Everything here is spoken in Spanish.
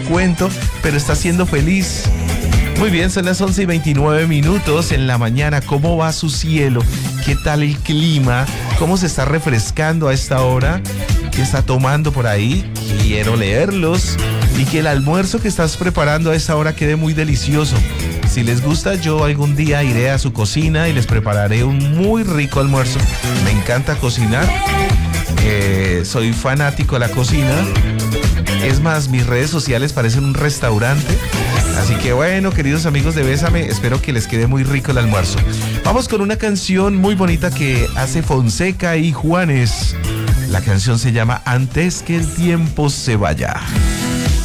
cuento, pero está siendo feliz. Muy bien, son las 11:29 en la mañana. ¿Cómo va su cielo? ¿Qué tal el clima? ¿Cómo se está refrescando a esta hora? ¿Qué está tomando por ahí? Quiero leerlos. Y que el almuerzo que estás preparando a esta hora quede muy delicioso. Si les gusta, yo algún día iré a su cocina y les prepararé un muy rico almuerzo. Me encanta cocinar. Soy fanático de la cocina. Es más, mis redes sociales parecen un restaurante. Así que bueno, queridos amigos de Bésame, espero que les quede muy rico el almuerzo. Vamos con una canción muy bonita que hace Fonseca y Juanes. La canción se llama Antes que el tiempo se vaya.